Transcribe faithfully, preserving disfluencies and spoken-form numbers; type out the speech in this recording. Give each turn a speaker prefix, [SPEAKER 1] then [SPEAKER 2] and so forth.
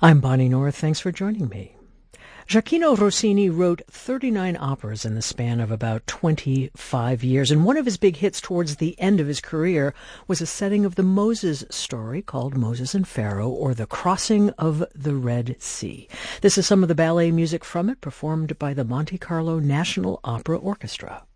[SPEAKER 1] I'm Bonnie North. Thanks for joining me. Gioachino Rossini wrote thirty-nine operas in the span of about twenty-five years, and one of his big hits towards the end of his career was a setting of the Moses story called Moses and Pharaoh, or The Crossing of the Red Sea. This is some of the ballet music from it, performed by the Monte Carlo National Opera Orchestra.